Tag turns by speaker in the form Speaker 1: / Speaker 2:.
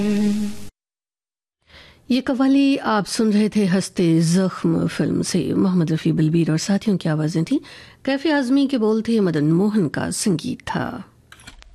Speaker 1: ये कव्वाली आप सुन रहे थे हस्ते जख्म फिल्म से। मोहम्मद रफ़ी बलबीर और साथियों की आवाज़ें थी। कैफे आज़मी के बोल थे, मदन मोहन का संगीत था।